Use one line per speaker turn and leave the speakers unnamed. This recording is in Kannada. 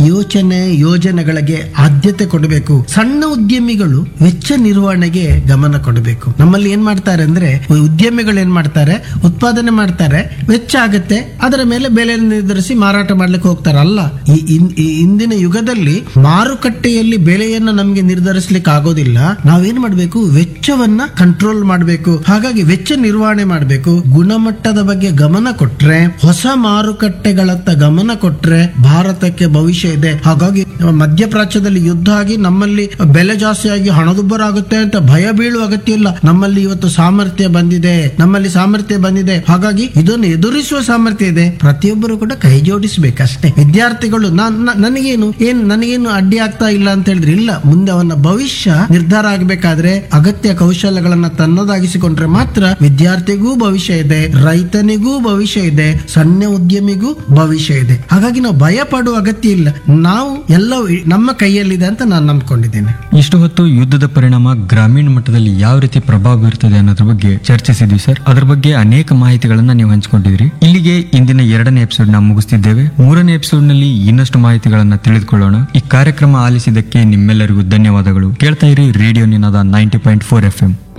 ಯೋಜನೆಗಳಿಗೆ ಆದ್ಯತೆ ಕೊಡಬೇಕು. ಸಣ್ಣ ಉದ್ಯಮಿಗಳು ವೆಚ್ಚ ನಿರ್ವಹಣೆಗೆ ಗಮನ ಕೊಡಬೇಕು. ನಮ್ಮಲ್ಲಿ ಏನ್ ಮಾಡ್ತಾರೆ ಅಂದ್ರೆ, ಉದ್ಯಮಿಗಳು ಏನ್ ಮಾಡ್ತಾರೆ, ಉತ್ಪಾದನೆ ಮಾಡ್ತಾರೆ, ವೆಚ್ಚ ಆಗುತ್ತೆ, ಅದರ ಮೇಲೆ ಬೆಲೆ ನಿರ್ಧರಿಸಿ ಮಾರಾಟ ಮಾಡ್ಲಿಕ್ಕೆ ಹೋಗ್ತಾರೆ. ಅಲ್ಲ, ಈ ಇಂದಿನ ಯುಗದಲ್ಲಿ ಮಾರುಕಟ್ಟೆಯಲ್ಲಿ ಬೆಲೆಯನ್ನು ನಮಗೆ ನಿರ್ಧರಿಸಲಿಕ್ಕೆ ಆಗೋದಿಲ್ಲ. ನಾವೇನ್ ಮಾಡ್ಬೇಕು, ವೆಚ್ಚವನ್ನ ಕಂಟ್ರೋಲ್ ಮಾಡಬೇಕು. ಹಾಗಾಗಿ ವೆಚ್ಚ ನಿರ್ವಹಣೆ ಮಾಡಬೇಕು. ಗುಣಮಟ್ಟದ ಬಗ್ಗೆ ಗಮನ ಕೊಟ್ರೆ, ಹೊಸ ಮಾರುಕಟ್ಟೆಗಳತ್ತ ಗಮನ ಕೊಟ್ರೆ ಭಾರತಕ್ಕೆ ಭವಿಷ್ಯ ಇದೆ. ಹಾಗಾಗಿ ಮಧ್ಯಪ್ರಾಚ್ಯದಲ್ಲಿ ಯುದ್ಧ ಆಗಿ ನಮ್ಮಲ್ಲಿ ಬೆಲೆ ಜಾಸ್ತಿ ಆಗಿ ಹಣದುಬ್ಬರ ಆಗುತ್ತೆ ಅಂತ ಭಯ ಬೀಳುವ ಅಗತ್ಯ ಇಲ್ಲ. ನಮ್ಮಲ್ಲಿ ಇವತ್ತು ಸಾಮರ್ಥ್ಯ ಬಂದಿದೆ. ಹಾಗಾಗಿ ಇದನ್ನು ಎದುರಿಸುವ ಸಾಮರ್ಥ್ಯ ಇದೆ. ಪ್ರತಿಯೊಬ್ಬರು ಕೂಡ ಕೈ ಜೋಡಿಸಬೇಕಷ್ಟೇ. ವಿದ್ಯಾರ್ಥಿಗಳು ನನಗೇನು ಅಡ್ಡಿ ಆಗ್ತಾ ಇಲ್ಲ ಅಂತ ಹೇಳಿದ್ರೆ ಇಲ್ಲ, ಮುಂದೆ ಅವನ ಭವಿಷ್ಯ ನಿರ್ಧಾರ ಆಗಬೇಕಾದ್ರೆ ಅಗತ್ಯ ಕೌಶಲ್ಯಗಳನ್ನ ತನ್ನದಾಗಿಸಿಕೊಂಡ್ರೆ ಮಾತ್ರ ವಿದ್ಯಾರ್ಥಿಗೂ ಭವಿಷ್ಯ ಇದೆ, ರೈತನಿಗೂ ಭವಿಷ್ಯ ಇದೆ, ಸಣ್ಣ ಉದ್ಯಮಿಗೂ ಭವಿಷ್ಯ ಇದೆ. ಹಾಗಾಗಿ ನಾವು ಭಯ ಪಡುವ ಅಗತ್ಯ ಇಲ್ಲ. ನಾವು ಎಲ್ಲ ನಮ್ಮ ಕೈಯಲ್ಲಿದೆ ಅಂತ ನಾನು ನಂಬ್ಕೊಂಡಿದ್ದೇನೆ.
ಇಷ್ಟು ಹೊತ್ತು ಯುದ್ಧದ ಪರಿಣಾಮ ಗ್ರಾಮೀಣ ಮಟ್ಟದಲ್ಲಿ ಯಾವ ರೀತಿ ಪ್ರಭಾವ ಬೀರುತ್ತದೆ ಅನ್ನೋದ್ರ ಬಗ್ಗೆ ಚರ್ಚಿಸಿದ್ವಿ ಸರ್. ಅದ್ರ ಬಗ್ಗೆ ಅನೇಕ ಮಾಹಿತಿಗಳನ್ನ ನೀವು ಹಂಚಿಕೊಂಡಿದ್ರಿ. ಇಲ್ಲಿಗೆ ಇಂದಿನ 2ನೇ ಎಪಿಸೋಡ್ ನಾವು ಮುಗಿಸ್ತಿದ್ದೇವೆ. 3ನೇ ಎಪಿಸೋಡ್ ನಲ್ಲಿ ಇನ್ನಷ್ಟು ಮಾಹಿತಿಗಳನ್ನ ತಿಳಿದುಕೊಳ್ಳೋಣ. ಈ ಕಾರ್ಯಕ್ರಮ ಆಲಿಸಿದ್ದಕ್ಕೆ ನಿಮ್ಮೆಲ್ಲರಿಗೂ ಧನ್ಯವಾದಗಳು. ಕೇಳ್ತಾ ಇರಿ ರೇಡಿಯೋ ನಿನಾದ 90.4 FM.